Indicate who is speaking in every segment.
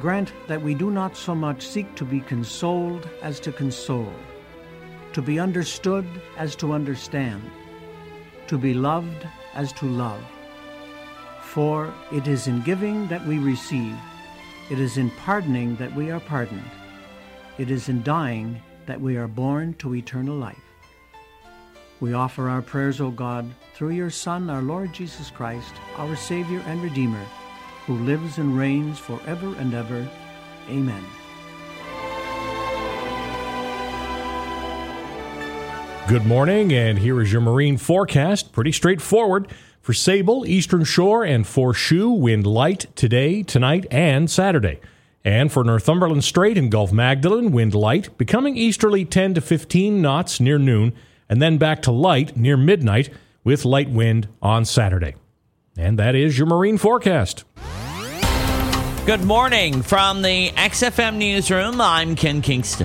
Speaker 1: Grant that we do not so much seek to be consoled as to console, to be understood as to understand, to be loved as to love. For it is in giving that we receive, it is in pardoning that we are pardoned, it is in dying that we are born to eternal life. We offer our prayers, O God, through your Son, our Lord Jesus Christ, our Savior and Redeemer, who lives and reigns forever and ever. Amen.
Speaker 2: Good morning, and here is your marine forecast. Pretty straightforward. For Sable, Eastern Shore, and for Shoe, wind light today, tonight, and Saturday. And for Northumberland Strait and Gulf Magdalen, wind light, becoming easterly 10 to 15 knots near noon, and then back to light near midnight with light wind on Saturday. And that is your marine forecast.
Speaker 3: Good morning from the XFM Newsroom. I'm Ken Kingston.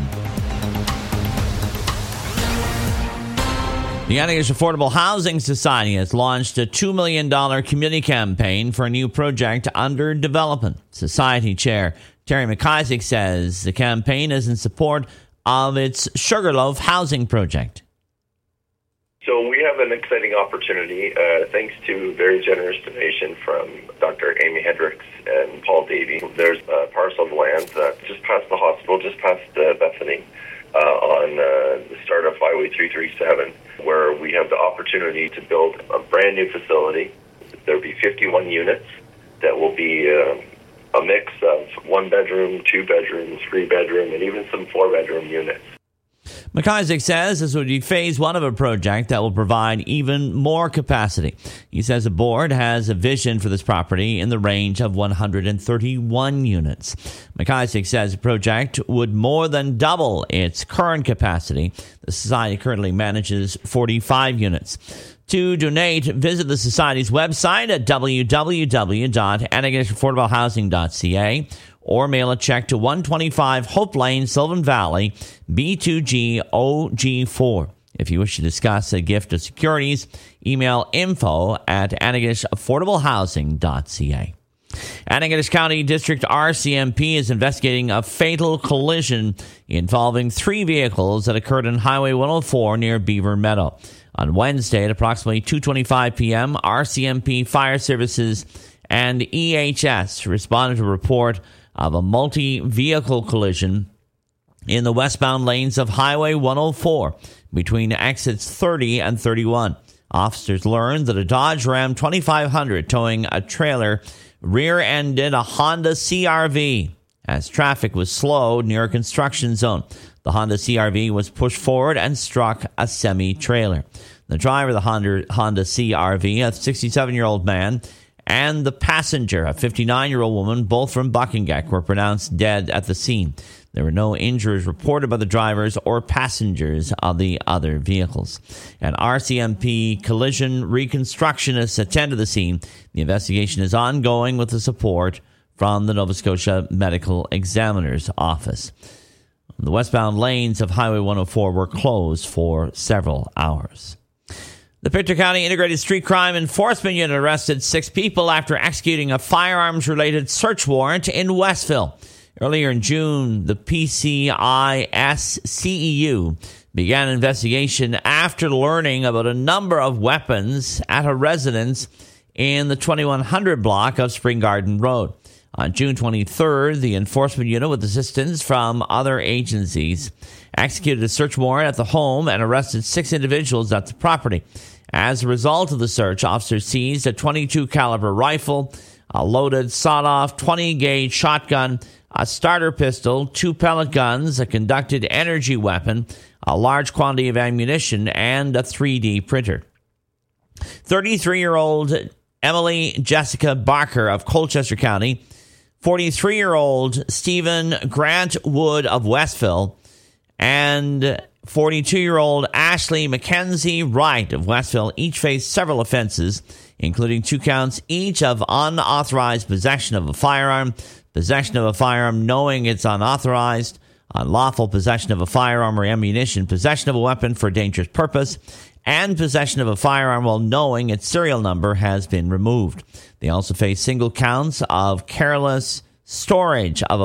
Speaker 3: The Antigonish Affordable Housing Society has launched a $2 million community campaign for a new project under development. Society Chair Terry McIsaac says the campaign is in support of its Sugarloaf housing project.
Speaker 4: So we have an exciting opportunity, thanks to very generous donation from Dr. Amy Hendricks and Paul Davey. There's a parcel of land just past the hospital, just past Bethany, on the start of Highway 337, where we have the opportunity to build a brand new facility. There'll be 51 units that will be a mix of 1-bedroom, 2-bedroom, 3-bedroom, and even some 4-bedroom units.
Speaker 3: McIsaac says this would be phase one of a project that will provide even more capacity. He says the board has a vision for this property in the range of 131 units. McIsaac says the project would more than double its current capacity. The society currently manages 45 units. To donate, visit the Society's website at www.antigonishaffortablehousing.ca or mail a check to 125 Hope Lane, Sylvan Valley, B2G OG4. If you wish to discuss a gift of securities, email info@antigonishaffortablehousing.ca. Antigonish County District RCMP is investigating a fatal collision involving 3 vehicles that occurred on Highway 104 near Beaver Meadow. On Wednesday at approximately 2:25 p.m., RCMP Fire Services and EHS responded to a report of a multi-vehicle collision in the westbound lanes of Highway 104 between exits 30 and 31. Officers learned that a Dodge Ram 2500 towing a trailer rear-ended a Honda CR-V as traffic was slowed near a construction zone. The Honda CR-V was pushed forward and struck a semi-trailer. The driver of the Honda CR-V, a 67-year-old man, and the passenger, a 59-year-old woman, both from Buckingham, were pronounced dead at the scene. There were no injuries reported by the drivers or passengers of the other vehicles. An RCMP collision reconstructionist attended the scene. The investigation is ongoing with the support from the Nova Scotia Medical Examiner's Office. The westbound lanes of Highway 104 were closed for several hours. The Pictou County Integrated Street Crime Enforcement Unit arrested 6 people after executing a firearms-related search warrant in Westville. Earlier in June, the PCIS-CEU began an investigation after learning about a number of weapons at a residence in the 2100 block of Spring Garden Road. On June 23rd, the enforcement unit, with assistance from other agencies, executed a search warrant at the home and arrested 6 individuals at the property. As a result of the search, officers seized a .22 caliber rifle, a loaded sawed-off 20-gauge shotgun, a starter pistol, 2 pellet guns, a conducted energy weapon, a large quantity of ammunition, and a 3D printer. 33-year-old Emily Jessica Barker of Colchester County, 43-year-old Stephen Grant Wood of Westville, and 42-year-old Ashley Mackenzie Wright of Westville each face several offenses, including 2 counts each of unauthorized possession of a firearm knowing it's unauthorized, unlawful possession of a firearm or ammunition, possession of a weapon for a dangerous purpose, and possession of a firearm while knowing its serial number has been removed. They also face single counts of careless storage of a